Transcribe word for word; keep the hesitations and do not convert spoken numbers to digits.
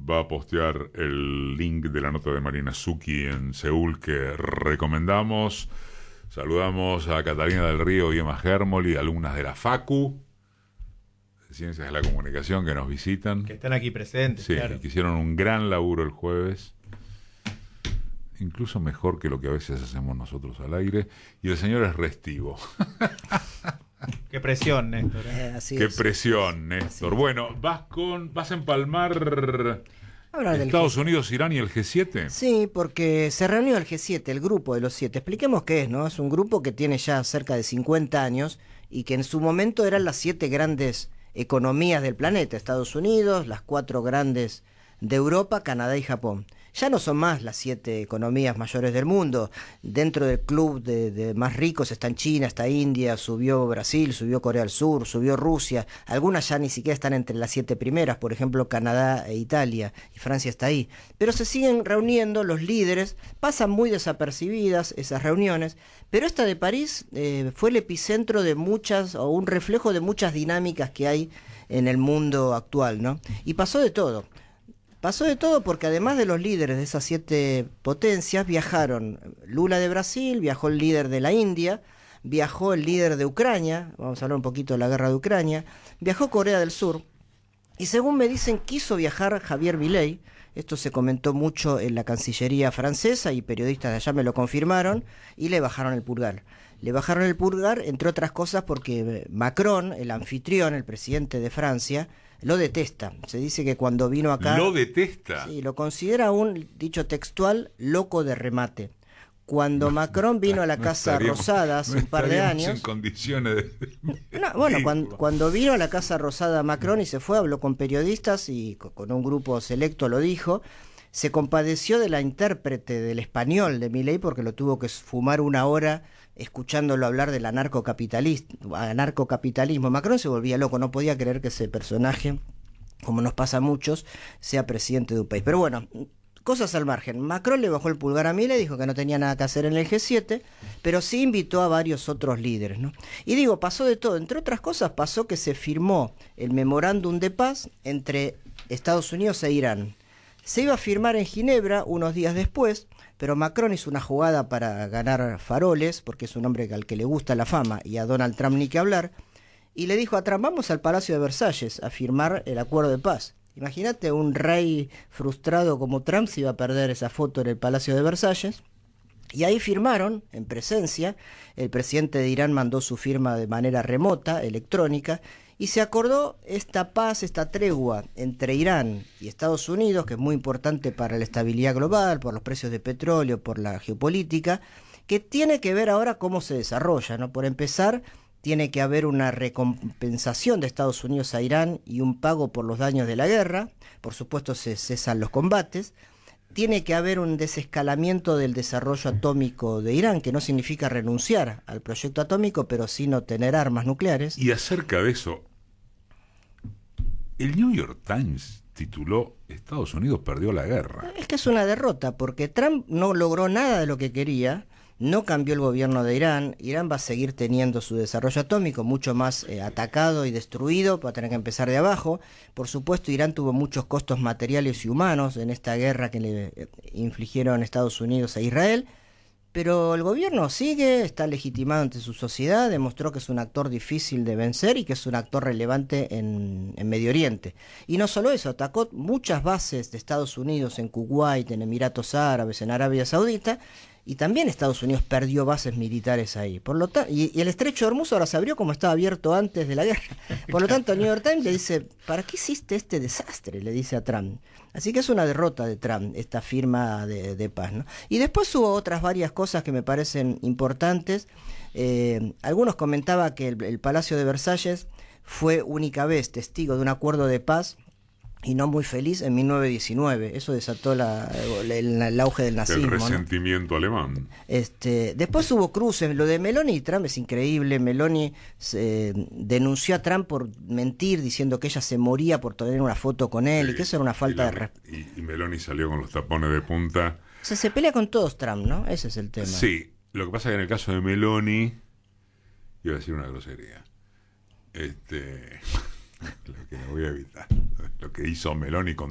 va a postear el link de la nota de Marina Zucchi en Seúl que recomendamos. Saludamos a Catalina del Río y Emma Germoli, alumnas de la Facu de Ciencias de la Comunicación, que nos visitan. Que están aquí presentes, sí, claro. que hicieron un gran laburo el jueves. Incluso mejor que lo que a veces hacemos nosotros al aire. Y el señor es restivo. Qué presión, Néstor. ¿eh? Eh, así Qué es. presión, Néstor. Bueno, vas con vas a empalmar Hablar del Estados G- Unidos, Irán y el G siete. Sí, porque se reunió el G siete, el grupo de los siete. Expliquemos qué es, ¿no? Es un grupo que tiene ya cerca de cincuenta años y que en su momento eran las siete grandes economías del planeta. Estados Unidos, las cuatro grandes de Europa, Canadá y Japón. Ya no son más las siete economías mayores del mundo. Dentro del club de, de más ricos están China, está India, subió Brasil, subió Corea del Sur, subió Rusia. Algunas ya ni siquiera están entre las siete primeras, por ejemplo Canadá e Italia, y Francia está ahí. Pero se siguen reuniendo los líderes, pasan muy desapercibidas esas reuniones, pero esta de París eh, fue el epicentro de muchas, o un reflejo de muchas dinámicas que hay en el mundo actual, ¿no? Y pasó de todo. Pasó de todo porque además de los líderes de esas siete potencias, viajaron Lula de Brasil, viajó el líder de la India, viajó el líder de Ucrania, vamos a hablar un poquito de la guerra de Ucrania, viajó Corea del Sur, y según me dicen quiso viajar Javier Milei. Esto se comentó mucho en la Cancillería francesa y periodistas de allá me lo confirmaron, y le bajaron el pulgar. Le bajaron el pulgar, entre otras cosas, porque Macron, el anfitrión, el presidente de Francia, lo detesta. Se dice que cuando vino acá... ¿Lo detesta? Sí, lo considera un, dicho textual, loco de remate. Cuando No, Macron vino a la no Casa estaríamos- Rosada hace no un par de estaríamos años... en condiciones de... No, bueno, Sí. cuando, cuando vino a la Casa Rosada Macron y se fue, habló con periodistas y co- con un grupo selecto lo dijo, se compadeció de la intérprete del español de Milei porque lo tuvo que fumar una hora escuchándolo hablar del anarcocapitalismo. anarcocapitalismo. Macron se volvía loco, no podía creer que ese personaje, como nos pasa a muchos, sea presidente de un país. Pero bueno, cosas al margen. Macron le bajó el pulgar a Milei, dijo que no tenía nada que hacer en el G siete, pero sí invitó a varios otros líderes, ¿no? Y digo, pasó de todo. Entre otras cosas, pasó que se firmó el memorándum de paz entre Estados Unidos e Irán. Se iba a firmar en Ginebra unos días después, pero Macron hizo una jugada para ganar faroles, porque es un hombre al que le gusta la fama, y a Donald Trump ni que hablar, y le dijo a Trump, vamos al Palacio de Versalles a firmar el acuerdo de paz. Imagínate un rey frustrado como Trump se iba a perder esa foto en el Palacio de Versalles. Y ahí firmaron, en presencia, el presidente de Irán mandó su firma de manera remota, electrónica, y se acordó esta paz, esta tregua entre Irán y Estados Unidos, que es muy importante para la estabilidad global, por los precios de petróleo, por la geopolítica, que tiene que ver ahora cómo se desarrolla, ¿no? Por empezar, tiene que haber una recompensación de Estados Unidos a Irán y un pago por los daños de la guerra. Por supuesto, se cesan los combates. Tiene que haber un desescalamiento del desarrollo atómico de Irán, que no significa renunciar al proyecto atómico, pero sí no tener armas nucleares. Y acerca de eso, el New York Times tituló Estados Unidos perdió la guerra. Es que es una derrota, porque Trump no logró nada de lo que quería, no cambió el gobierno de Irán, Irán va a seguir teniendo su desarrollo atómico mucho más eh, atacado y destruido, va a tener que empezar de abajo. Por supuesto, Irán tuvo muchos costos materiales y humanos en esta guerra que le eh, infligieron Estados Unidos a Israel, pero el gobierno sigue, está legitimado ante su sociedad, demostró que es un actor difícil de vencer y que es un actor relevante en, en Medio Oriente. Y no solo eso, atacó muchas bases de Estados Unidos en Kuwait, en Emiratos Árabes, en Arabia Saudita, y también Estados Unidos perdió bases militares ahí. Por lo ta- y, y el estrecho de Hormuz ahora se abrió como estaba abierto antes de la guerra. Por lo tanto, el New York Times le dice, ¿para qué hiciste este desastre? Le dice a Trump. Así que es una derrota de Trump, esta firma de, de paz, ¿no? Y después hubo otras varias cosas que me parecen importantes. Eh, algunos comentaban que el, el Palacio de Versalles fue única vez testigo de un acuerdo de paz y no muy feliz en mil novecientos diecinueve. Eso desató la, el, el auge del nazismo, El ¿no? resentimiento alemán. Este, después hubo cruces. Lo de Meloni y Trump es increíble. Meloni se, denunció a Trump por mentir, diciendo que ella se moría por tener una foto con él, sí, y que eso era una falta y la, de respeto. Y, y Meloni salió con los tapones de punta. O sea, se pelea con todos Trump, ¿no? Ese es el tema. Sí, lo que pasa es que en el caso de Meloni, iba a decir una grosería. Este... lo que voy a evitar, lo que hizo Meloni con